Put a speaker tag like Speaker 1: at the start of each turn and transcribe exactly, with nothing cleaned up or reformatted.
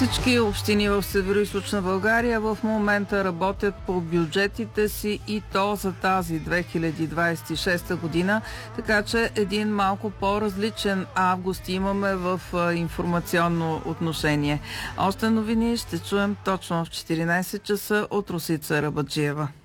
Speaker 1: Всички общини в Североизточна България в момента работят по бюджетите си и то за тази две хиляди двадесет и шеста година, така че един малко по-различен август имаме в информационно отношение. Още новини ще чуем точно в четиринадесет часа от Росица Рабаджиева.